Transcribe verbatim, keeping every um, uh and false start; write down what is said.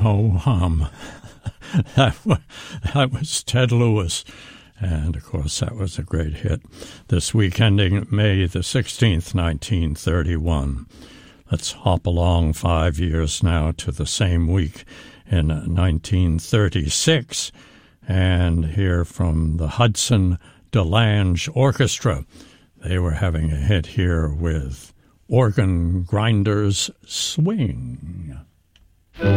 ho-hum. that, was, that was Ted Lewis. And, of course, that was a great hit. This week ending May the sixteenth, nineteen thirty-one. Let's hop along five years now to the same week in nineteen thirty-six and hear from the Hudson DeLange Orchestra. They were having a hit here with Organ Grinders Swing.